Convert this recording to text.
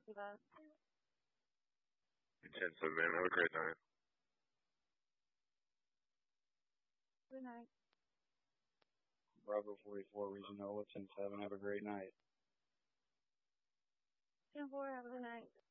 Love. 10-7, man. Have a great night. Good night. Bravo 44, Regional 10-7. Have a great night. 10-4. Have a good night.